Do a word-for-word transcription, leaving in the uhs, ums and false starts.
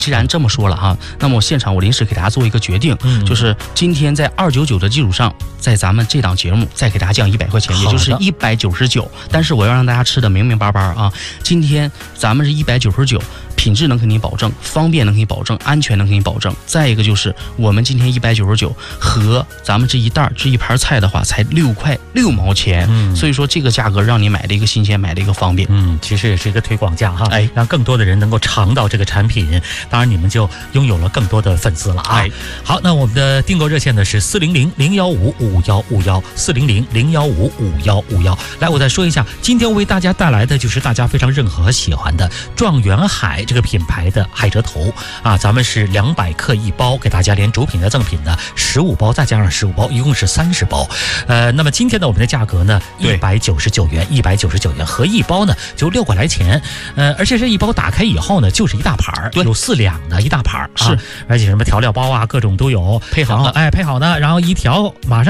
既然这么说了哈，那么我现场我临时给大家做一个决定，嗯、就是今天在二九九的基础上，在咱们这档节目再给大家降一百块钱，也就是一百九十九。但是我要让大家吃的明明白白啊！今天咱们是一百九十九。品质能给你保证，方便能给你保证，安全能给你保证。再一个就是我们今天一百九十九和咱们这一袋这一盘菜的话，才六块六毛钱。嗯，所以说这个价格让你买了一个新鲜，买了一个方便。 嗯，其实也是一个推广价哈，哎，让更多的人能够尝到这个产品。当然你们就拥有了更多的粉丝了啊。哎、好，那我们的订购热线呢是四零零零幺五五幺五幺四零零零幺五五幺五幺。来，我再说一下，今天为大家带来的就是大家非常认可和喜欢的状元海。这个品牌的海蜇头啊，咱们是两百克一包，给大家连主品的赠品呢十五包，再加上十五包，一共是三十包。呃，那么今天呢，我们的价格呢一百九十九元，一百九十九元，合一包呢就六块来钱。呃，而且这一包打开以后呢，就是一大盘儿，有四两的一大盘儿，是，而且什么调料包啊，各种都有， 配好了， 哎，配好的，然后一调马上。